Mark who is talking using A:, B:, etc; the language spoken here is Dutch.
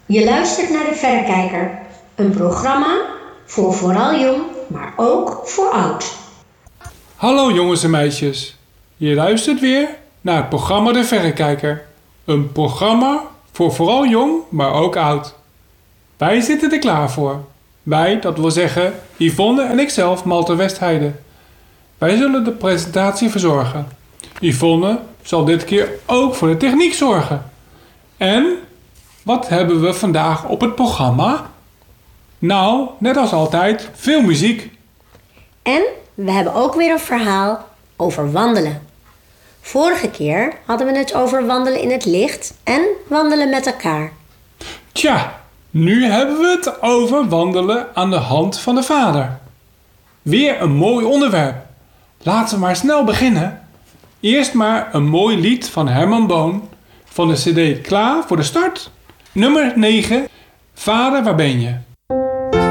A: Je luistert naar De Verrekijker, een programma voor vooral jong, maar ook voor oud.
B: Hallo jongens en meisjes, je luistert weer naar het programma De Verrekijker. Een programma voor vooral jong, maar ook oud. Wij zitten er klaar voor. Wij, dat wil zeggen Yvonne en ikzelf, Malte Westheide. Wij zullen de presentatie verzorgen. Yvonne zal dit keer ook voor de techniek zorgen. En wat hebben we vandaag op het programma? Nou, net als altijd, veel muziek.
A: En we hebben ook weer een verhaal over wandelen. Vorige keer hadden we het over wandelen in het licht en wandelen met elkaar.
B: Tja, nu hebben we het over wandelen aan de hand van de Vader. Weer een mooi onderwerp. Laten we maar snel beginnen. Eerst maar een mooi lied van Herman Boon van de cd Klaar voor de Start. Nummer 9, Vader, waar ben je?